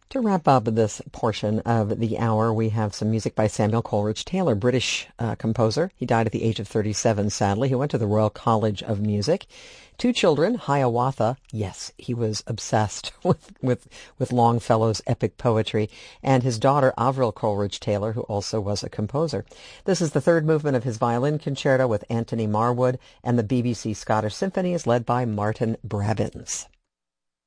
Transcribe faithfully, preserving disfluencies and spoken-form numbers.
To wrap up this portion of the hour, we have some music by Samuel Coleridge Taylor, British uh, composer. He died at the age of thirty-seven, sadly. He went to the Royal College of Music. Two children, Hiawatha. Yes, he was obsessed with, with, with Longfellow's epic poetry. And his daughter, Avril Coleridge Taylor, who also was a composer. This is the third movement of his violin concerto with Anthony Marwood, and the B B C Scottish Symphony is led by Martin Brabbins.